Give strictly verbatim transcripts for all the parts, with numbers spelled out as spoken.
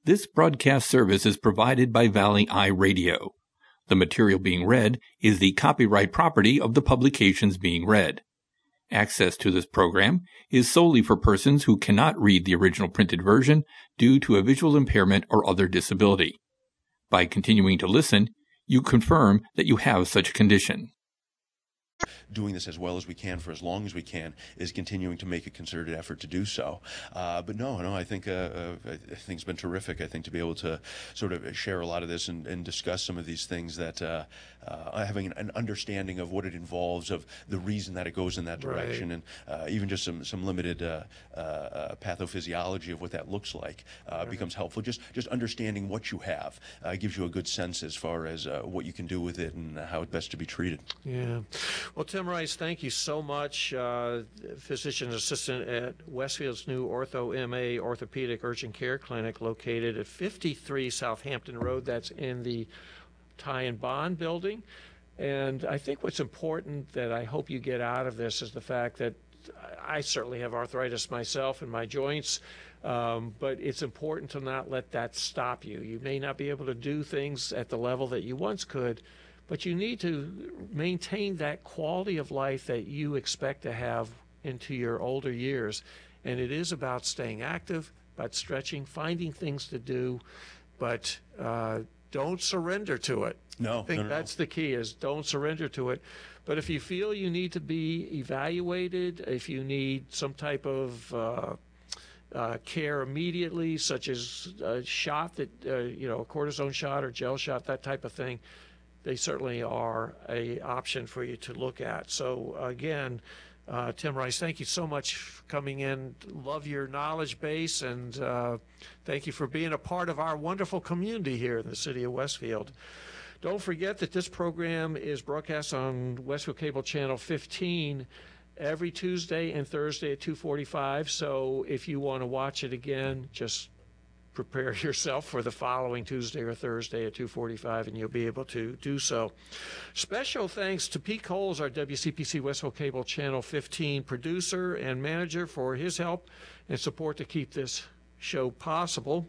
This broadcast service is provided by Valley Eye Radio. The material being read is the copyright property of the publications being read. Access to this program is solely for persons who cannot read the original printed version due to a visual impairment or other disability. By continuing to listen, you confirm that you have such a condition. Doing this as well as we can for as long as we can is continuing to make a concerted effort to do so. Uh, but no, no, I think uh, uh, I think it's been terrific. I think to be able to sort of share a lot of this and, and discuss some of these things that uh, uh, having an, an understanding of what it involves, of the reason that it goes in that direction, right. and uh, even just some some limited uh, uh, pathophysiology of what that looks like uh, right. becomes helpful. Just just understanding what you have uh, gives you a good sense as far as uh, what you can do with it and how it's best to be treated. Yeah. Well, Tim Rice, thank you so much. Uh, physician assistant at Westfield's new Ortho M A Orthopedic Urgent Care Clinic located at fifty-three Southampton Road. That's in the Ty and Bond building. And I think what's important that I hope you get out of this is the fact that I certainly have arthritis myself in my joints, um, but it's important to not let that stop you. You may not be able to do things at the level that you once could, but you need to maintain that quality of life that you expect to have into your older years. And it is about staying active, about stretching, finding things to do, but uh, don't surrender to it. No, I think no, no, that's no. the key, is don't surrender to it. But if you feel you need to be evaluated, if you need some type of uh, uh, care immediately, such as a shot that, uh, you know, a cortisone shot or gel shot, that type of thing, they certainly are a option for you to look at. So again, uh, Tim Rice, thank you so much for coming in. Love your knowledge base, and uh, thank you for being a part of our wonderful community here in the city of Westfield. Don't forget that this program is broadcast on Westfield Cable Channel fifteen every Tuesday and Thursday at two forty-five. So if you want to watch it again, just prepare yourself for the following Tuesday or Thursday at two forty-five, and you'll be able to do so. Special thanks to Pete Coles, our W C P C Westfield Cable Channel fifteen producer and manager, for his help and support to keep this show possible.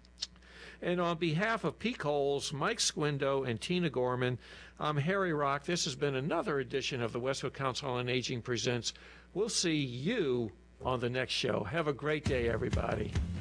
And on behalf of Pete Coles, Mike Squindo, and Tina Gorman, I'm Harry Rock. This has been another edition of the Westfield Council on Aging Presents. We'll see you on the next show. Have a great day, everybody.